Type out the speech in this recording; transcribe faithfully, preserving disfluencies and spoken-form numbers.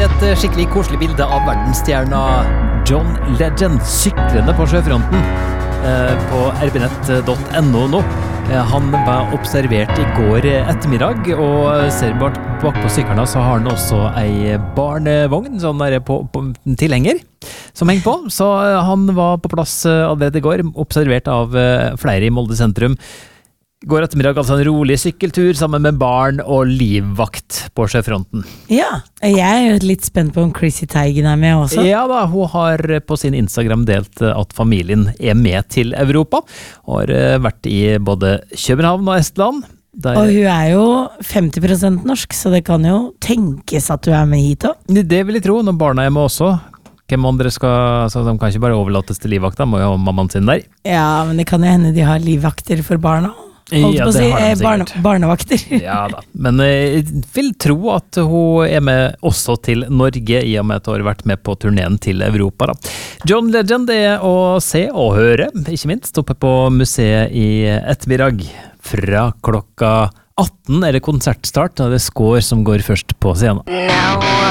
et skikkelig koselig bilde av verdensstjerna John Legend syklende på sjøfronten eh, på r b nett punktum no nå. Eh, han var observert i går ettermiddag, og ser bak, bak på sykkerne så har han også ei barnevogn, sånn der på, på tilhenger, som henger på. Så han var på plass allerede i går, observert av flere i Molde sentrum. Går ettermiddag altså en rolig sykkeltur sammen med barn og livvakt på sjøfronten. Ja, jeg er jo litt spent på om Chrissy Teigen er med også. Ja da, hun har på sin Instagram delt at familien er med til Europa, og har vært i både København og Estland. Der... Og hun er jo femti prosent norsk, så det kan jo tenkes at du er med hit også. Det vil jeg tro, når barna er med også. Hvem andre skal, så de kan ikke bare overlates til livvakta, må jo ha mammaen sin der. Ja, men det kan jo hende de har livvakter for barna. Holdt Ja, på å det si, har de eh, barne, sikkert. barnevakter. Ja da, men jeg vil tro at hun er med også til Norge, i og med at hun har vært med på turneen til Europa da. John Legend er å se og høre, ikke minst, oppe på museet i ettermiddag. Fra klokka atten er det konsertstart, og det er Skår som går først på scenen.